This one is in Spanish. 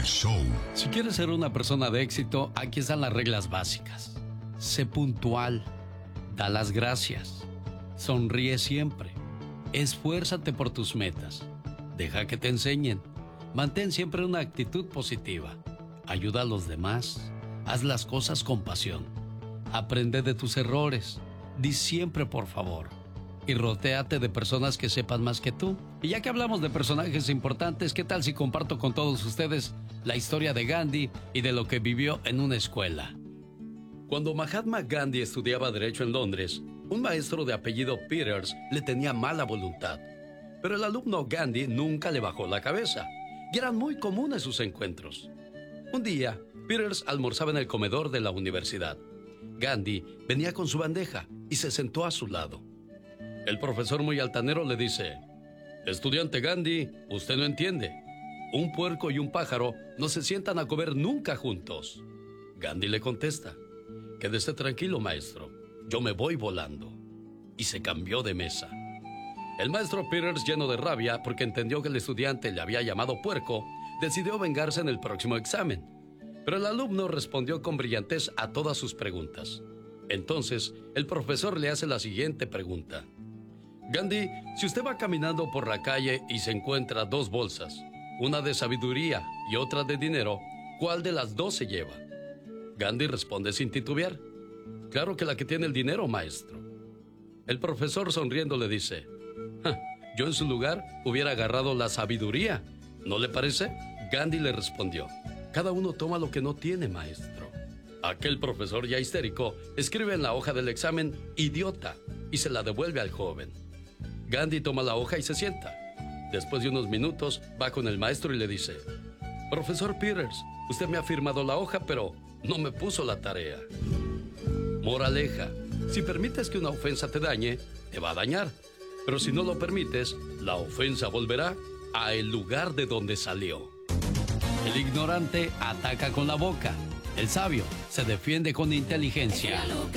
show. Si quieres ser una persona de éxito, aquí están las reglas básicas. Sé puntual, da las gracias, sonríe siempre, esfuérzate por tus metas, deja que te enseñen, mantén siempre una actitud positiva, ayuda a los demás, haz las cosas con pasión, aprende de tus errores, di siempre por favor y rodéate de personas que sepan más que tú. Y ya que hablamos de personajes importantes, ¿qué tal si comparto con todos ustedes la historia de Gandhi y de lo que vivió en una escuela? Cuando Mahatma Gandhi estudiaba Derecho en Londres, un maestro de apellido Peters le tenía mala voluntad. Pero el alumno Gandhi nunca le bajó la cabeza, y eran muy comunes sus encuentros. Un día, Peters almorzaba en el comedor de la universidad. Gandhi venía con su bandeja y se sentó a su lado. El profesor, muy altanero, le dice: «Estudiante Gandhi, usted no entiende. Un puerco y un pájaro no se sientan a comer nunca juntos». Gandhi le contesta: «Quédese tranquilo, maestro. Yo me voy volando». Y se cambió de mesa. El maestro Peters, lleno de rabia porque entendió que el estudiante le había llamado puerco, decidió vengarse en el próximo examen. Pero el alumno respondió con brillantez a todas sus preguntas. Entonces, el profesor le hace la siguiente pregunta: «Gandhi, si usted va caminando por la calle y se encuentra dos bolsas, una de sabiduría y otra de dinero, ¿cuál de las dos se lleva?». Gandhi responde sin titubear: «Claro que la que tiene el dinero, maestro». El profesor, sonriendo, le dice: «Yo en su lugar hubiera agarrado la sabiduría, ¿no le parece?». Gandhi le respondió: «Cada uno toma lo que no tiene, maestro». Aquel profesor, ya histérico, escribe en la hoja del examen «idiota» y se la devuelve al joven. Gandhi toma la hoja y se sienta. Después de unos minutos, va con el maestro y le dice: «Profesor Peters, usted me ha firmado la hoja, pero no me puso la tarea». Moraleja: si permites que una ofensa te dañe, te va a dañar. Pero si no lo permites, la ofensa volverá a el lugar de donde salió. El ignorante ataca con la boca. El sabio se defiende con inteligencia.